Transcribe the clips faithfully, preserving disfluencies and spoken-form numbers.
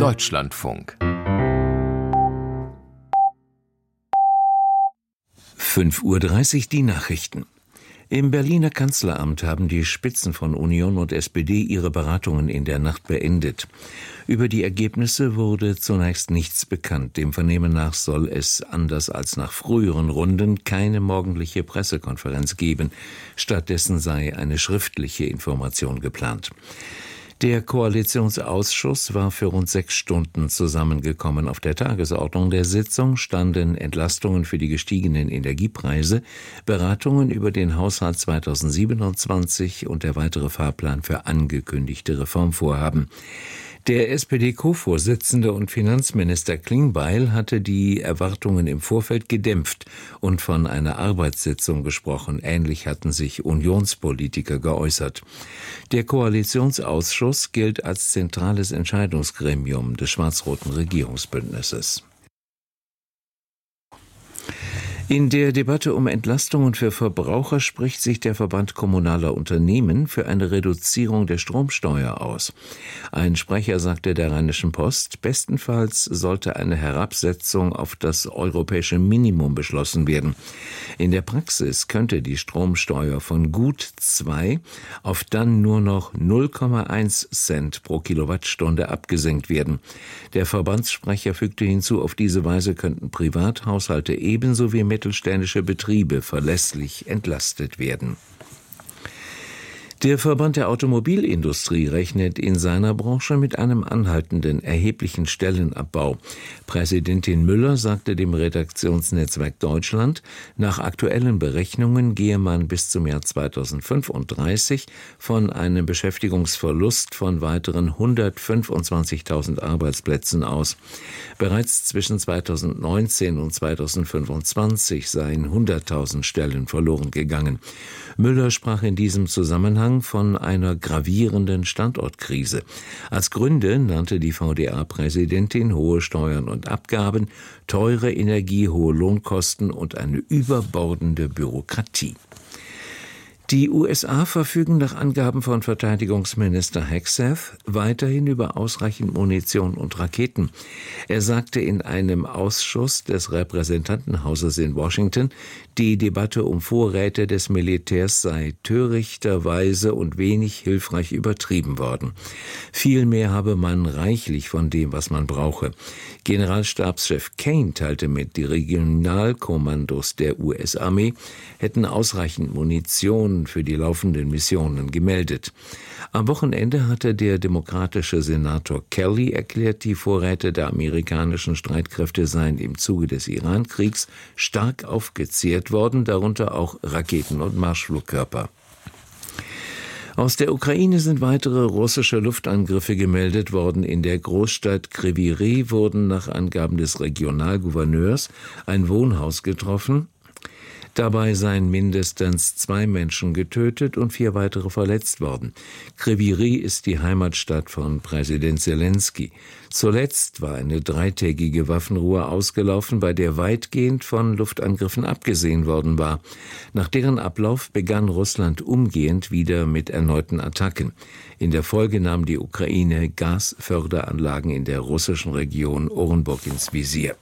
Deutschlandfunk. fünf Uhr dreißig die Nachrichten. Im Berliner Kanzleramt haben die Spitzen von Union und S P D ihre Beratungen in der Nacht beendet. Über die Ergebnisse wurde zunächst nichts bekannt. Dem Vernehmen nach soll es, anders als nach früheren Runden, keine morgendliche Pressekonferenz geben. Stattdessen sei eine schriftliche Information geplant. Der Koalitionsausschuss war für rund sechs Stunden zusammengekommen. Auf der Tagesordnung der Sitzung standen Entlastungen für die gestiegenen Energiepreise, Beratungen über den Haushalt zweitausendsiebenundzwanzig und der weitere Fahrplan für angekündigte Reformvorhaben. Der S P D-Co-Vorsitzende und Finanzminister Klingbeil hatte die Erwartungen im Vorfeld gedämpft und von einer Arbeitssitzung gesprochen. Ähnlich hatten sich Unionspolitiker geäußert. Der Koalitionsausschuss gilt als zentrales Entscheidungsgremium des schwarz-roten Regierungsbündnisses. In der Debatte um Entlastungen für Verbraucher spricht sich der Verband kommunaler Unternehmen für eine Reduzierung der Stromsteuer aus. Ein Sprecher sagte der Rheinischen Post, bestenfalls sollte eine Herabsetzung auf das europäische Minimum beschlossen werden. In der Praxis könnte die Stromsteuer von gut zwei auf dann nur noch null Komma eins Cent pro Kilowattstunde abgesenkt werden. Der Verbandssprecher fügte hinzu, auf diese Weise könnten Privathaushalte ebenso wie mittelständische Betriebe verlässlich entlastet werden. Der Verband der Automobilindustrie rechnet in seiner Branche mit einem anhaltenden, erheblichen Stellenabbau. Präsidentin Müller sagte dem Redaktionsnetzwerk Deutschland, nach aktuellen Berechnungen gehe man bis zum Jahr zweitausendfünfunddreißig von einem Beschäftigungsverlust von weiteren hundertfünfundzwanzigtausend Arbeitsplätzen aus. Bereits zwischen zweitausendneunzehn und zweitausendfünfundzwanzig seien hunderttausend Stellen verloren gegangen. Müller sprach in diesem Zusammenhang von einer gravierenden Standortkrise. Als Gründe nannte die V D A-Präsidentin hohe Steuern und Abgaben, teure Energie, hohe Lohnkosten und eine überbordende Bürokratie. Die U S A verfügen nach Angaben von Verteidigungsminister Hegseth weiterhin über ausreichend Munition und Raketen. Er sagte in einem Ausschuss des Repräsentantenhauses in Washington, die Debatte um Vorräte des Militärs sei törichterweise und wenig hilfreich übertrieben worden. Vielmehr habe man reichlich von dem, was man brauche. Generalstabschef Kane teilte mit, die Regionalkommandos der U S-Armee hätten ausreichend Munition für die laufenden Missionen gemeldet. Am Wochenende hatte der demokratische Senator Kelly erklärt, die Vorräte der amerikanischen Streitkräfte seien im Zuge des Iran-Kriegs stark aufgezehrt worden, darunter auch Raketen und Marschflugkörper. Aus der Ukraine sind weitere russische Luftangriffe gemeldet worden. In der Großstadt Kryvyi Rih wurden nach Angaben des Regionalgouverneurs ein Wohnhaus getroffen. Dabei seien mindestens zwei Menschen getötet und vier weitere verletzt worden. Kryvyi Rih ist die Heimatstadt von Präsident Selenskyj. Zuletzt war eine dreitägige Waffenruhe ausgelaufen, bei der weitgehend von Luftangriffen abgesehen worden war. Nach deren Ablauf begann Russland umgehend wieder mit erneuten Attacken. In der Folge nahm die Ukraine Gasförderanlagen in der russischen Region Orenburg ins Visier.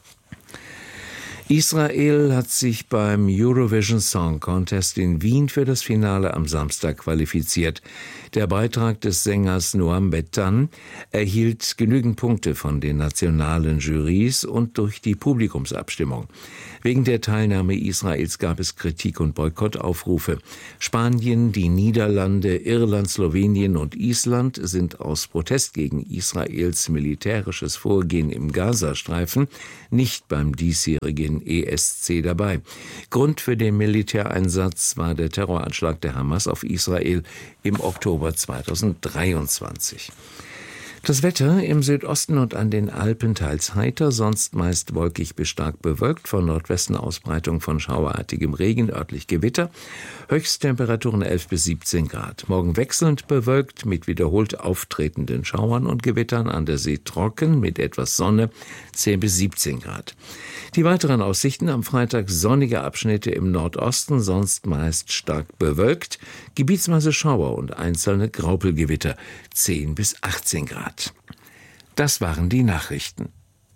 Israel hat sich beim Eurovision Song Contest in Wien für das Finale am Samstag qualifiziert. Der Beitrag des Sängers Noam Betan erhielt genügend Punkte von den nationalen Jurys und durch die Publikumsabstimmung. Wegen der Teilnahme Israels gab es Kritik und Boykottaufrufe. Spanien, die Niederlande, Irland, Slowenien und Island sind aus Protest gegen Israels militärisches Vorgehen im Gazastreifen nicht beim diesjährigen E S C dabei. Grund für den Militäreinsatz war der Terroranschlag der Hamas auf Israel im Oktober zweitausenddreiundzwanzig. Das Wetter im Südosten und an den Alpen teils heiter, sonst meist wolkig bis stark bewölkt, von Nordwesten Ausbreitung von schauerartigem Regen, örtlich Gewitter, Höchsttemperaturen elf bis siebzehn Grad. Morgen wechselnd bewölkt mit wiederholt auftretenden Schauern und Gewittern, an der See trocken mit etwas Sonne, zehn bis siebzehn Grad. Die weiteren Aussichten: am Freitag sonnige Abschnitte im Nordosten, sonst meist stark bewölkt, gebietsweise Schauer und einzelne Graupelgewitter, zehn bis achtzehn Grad. Das waren die Nachrichten.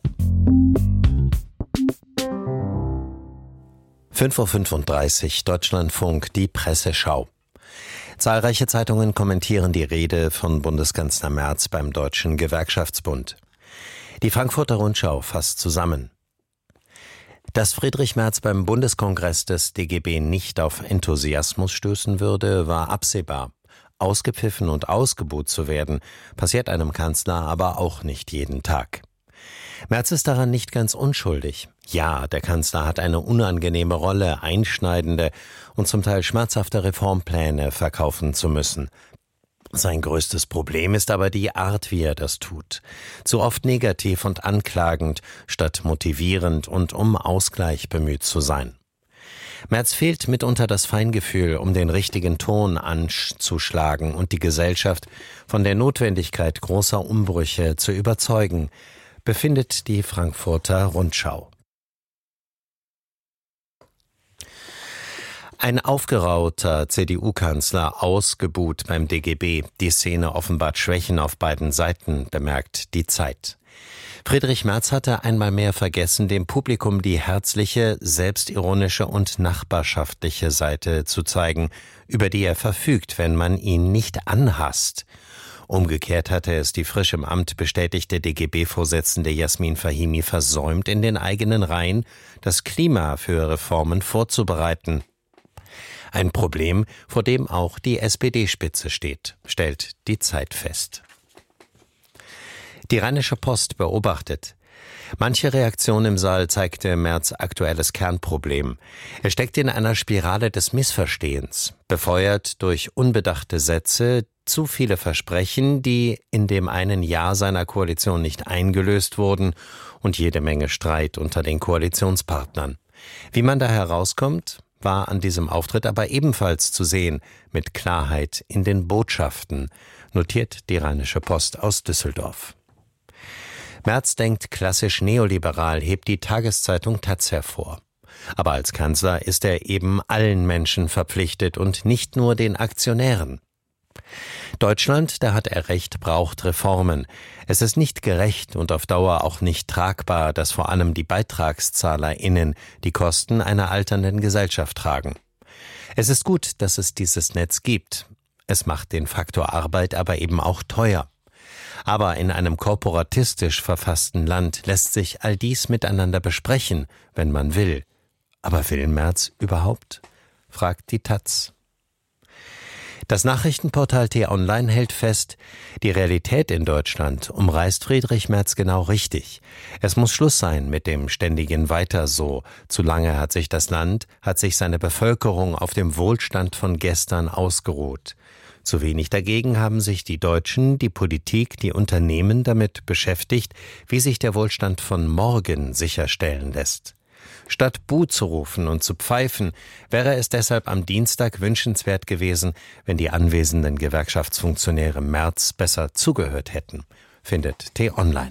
fünf Uhr fünfunddreißig, Deutschlandfunk, die Presseschau. Zahlreiche Zeitungen kommentieren die Rede von Bundeskanzler Merz beim Deutschen Gewerkschaftsbund. Die Frankfurter Rundschau fasst zusammen: Dass Friedrich Merz beim Bundeskongress des D G B nicht auf Enthusiasmus stößen würde, war absehbar. Ausgepfiffen und ausgebuht zu werden, passiert einem Kanzler aber auch nicht jeden Tag. Merz ist daran nicht ganz unschuldig. Ja, der Kanzler hat eine unangenehme Rolle, einschneidende und zum Teil schmerzhafte Reformpläne verkaufen zu müssen. Sein größtes Problem ist aber die Art, wie er das tut. Zu oft negativ und anklagend, statt motivierend und um Ausgleich bemüht zu sein. Merz fehlt mitunter das Feingefühl, um den richtigen Ton anzuschlagen und die Gesellschaft von der Notwendigkeit großer Umbrüche zu überzeugen, befindet die Frankfurter Rundschau. Ein aufgerauter C D U-Kanzler, ausgebuht beim D G B. Die Szene offenbart Schwächen auf beiden Seiten, bemerkt die Zeit. Friedrich Merz hatte einmal mehr vergessen, dem Publikum die herzliche, selbstironische und nachbarschaftliche Seite zu zeigen, über die er verfügt, wenn man ihn nicht anhasst. Umgekehrt hatte es die frisch im Amt bestätigte D G B-Vorsitzende Jasmin Fahimi versäumt, in den eigenen Reihen das Klima für Reformen vorzubereiten. Ein Problem, vor dem auch die S P D-Spitze steht, stellt die Zeit fest. Die Rheinische Post beobachtet: Manche Reaktion im Saal zeigte Merz' aktuelles Kernproblem. Er steckt in einer Spirale des Missverstehens, befeuert durch unbedachte Sätze, zu viele Versprechen, die in dem einen Jahr seiner Koalition nicht eingelöst wurden, und jede Menge Streit unter den Koalitionspartnern. Wie man da herauskommt, war an diesem Auftritt aber ebenfalls zu sehen, mit Klarheit in den Botschaften, notiert die Rheinische Post aus Düsseldorf. Merz denkt klassisch neoliberal, hebt die Tageszeitung Taz hervor. Aber als Kanzler ist er eben allen Menschen verpflichtet und nicht nur den Aktionären. Deutschland, da hat er recht, braucht Reformen. Es ist nicht gerecht und auf Dauer auch nicht tragbar, dass vor allem die BeitragszahlerInnen die Kosten einer alternden Gesellschaft tragen. Es ist gut, dass es dieses Netz gibt. Es macht den Faktor Arbeit aber eben auch teuer. Aber in einem korporatistisch verfassten Land lässt sich all dies miteinander besprechen, wenn man will. Aber will Merz überhaupt? Fragt die Taz. Das Nachrichtenportal T-Online hält fest, die Realität in Deutschland umreißt Friedrich Merz genau richtig. Es muss Schluss sein mit dem ständigen Weiter so. Zu lange hat sich das Land, hat sich seine Bevölkerung auf dem Wohlstand von gestern ausgeruht. Zu wenig dagegen haben sich die Deutschen, die Politik, die Unternehmen damit beschäftigt, wie sich der Wohlstand von morgen sicherstellen lässt. Statt Buh zu rufen und zu pfeifen, wäre es deshalb am Dienstag wünschenswert gewesen, wenn die anwesenden Gewerkschaftsfunktionäre Merz besser zugehört hätten, findet T-Online.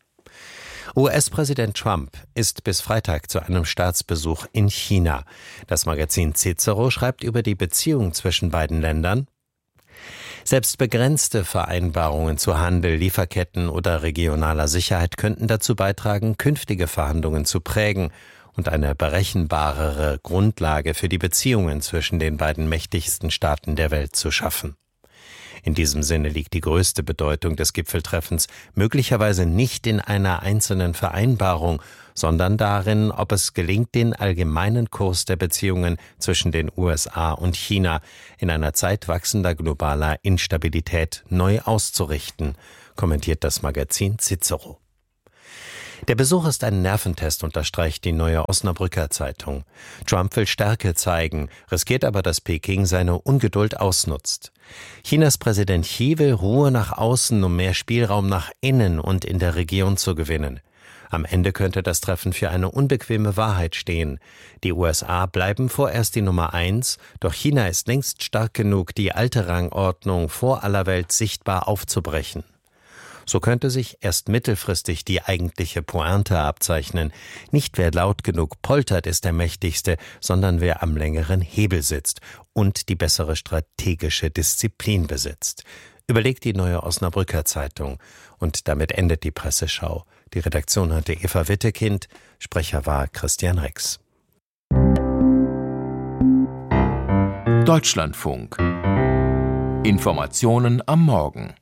U S-Präsident Trump ist bis Freitag zu einem Staatsbesuch in China. Das Magazin Cicero schreibt über die Beziehung zwischen beiden Ländern: Selbst begrenzte Vereinbarungen zu Handel, Lieferketten oder regionaler Sicherheit könnten dazu beitragen, künftige Verhandlungen zu prägen und eine berechenbarere Grundlage für die Beziehungen zwischen den beiden mächtigsten Staaten der Welt zu schaffen. In diesem Sinne liegt die größte Bedeutung des Gipfeltreffens möglicherweise nicht in einer einzelnen Vereinbarung, sondern darin, ob es gelingt, den allgemeinen Kurs der Beziehungen zwischen den U S A und China in einer Zeit wachsender globaler Instabilität neu auszurichten, kommentiert das Magazin Cicero. Der Besuch ist ein Nerventest, unterstreicht die Neue Osnabrücker Zeitung. Trump will Stärke zeigen, riskiert aber, dass Peking seine Ungeduld ausnutzt. Chinas Präsident Xi will Ruhe nach außen, um mehr Spielraum nach innen und in der Region zu gewinnen. Am Ende könnte das Treffen für eine unbequeme Wahrheit stehen. Die U S A bleiben vorerst die Nummer eins, doch China ist längst stark genug, die alte Rangordnung vor aller Welt sichtbar aufzubrechen. So könnte sich erst mittelfristig die eigentliche Pointe abzeichnen. Nicht wer laut genug poltert, ist der Mächtigste, sondern wer am längeren Hebel sitzt und die bessere strategische Disziplin besitzt. überlegt die Neue Osnabrücker Zeitung. Und damit endet die Presseschau. Die Redaktion hatte Eva Wittekind, Sprecher war Christian Rex. Deutschlandfunk. Informationen am Morgen.